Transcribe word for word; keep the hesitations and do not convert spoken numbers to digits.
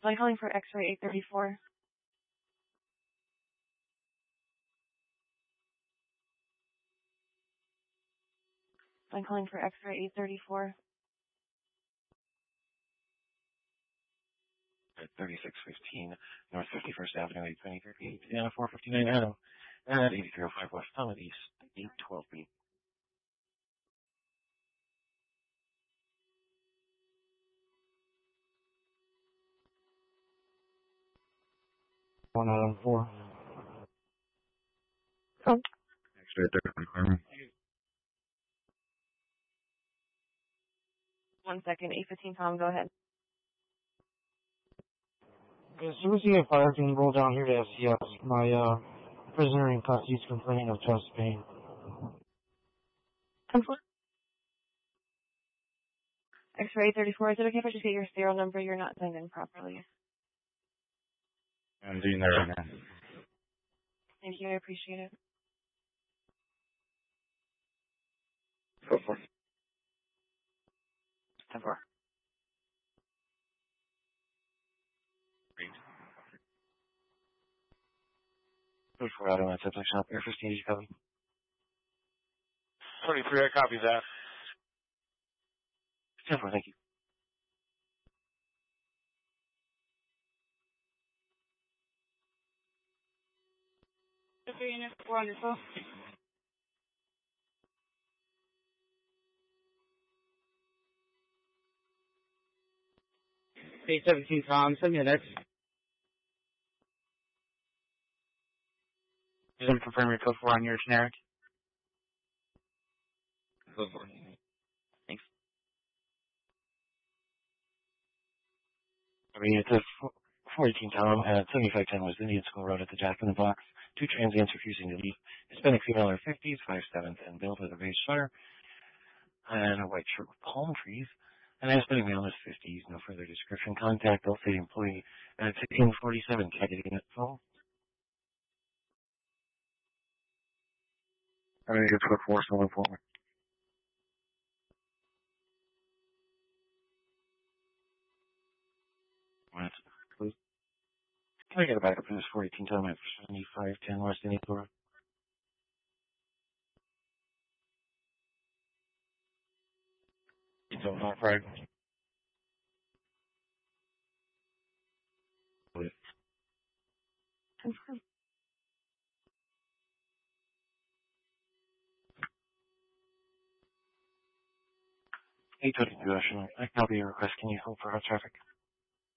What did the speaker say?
I'm calling for X-ray eight thirty-four. I'm calling for X-ray eight thirty-four. At thirty-six fifteen North fifty-first Avenue, eight twenty-three, Indiana four fifty-nine Adam, at eighty-three oh five West Summit East, eight twelve B. One out of four. Oh. X-ray thirty-four. One second, eight fifteen Tom, go ahead. As soon as you get fire, can you roll down here to S C S? My uh, prisoner in custody is complaining of chest pain. X-ray eight thirty-four, is it okay if I just get your serial number? You're not signed in properly. I'm doing that right now. Thank you, I appreciate it. Go for it. ten four. Great. Code four Adam, that's subsection up. Air fifteen, did you copy? twenty-three, I copy that. ten four, thank you. three unit four on your phone. eight seventeen Tom, send me an X. Just going to confirm your code four on your generic. Code four. Thanks. I mean, it's a four eighteen Tom at seventy-five ten West Indian School Road at the Jack in the Box. Two transients refusing to leave. Hispanic female in her fifties, five seventh, and built with a beige sweater and a white shirt with palm trees. And a Hispanic male in his fifties. No further description. Contact Bill City employee at sixteen forty-seven Cadet Unit phone. I'm going to go code four, so one forward. That's closed. Can I get a backup for this four eighteen Tom at seventy-five ten West Indian School Road? It's on hot Friday. eight twenty-two, I copy your request. Can you hold for hot traffic?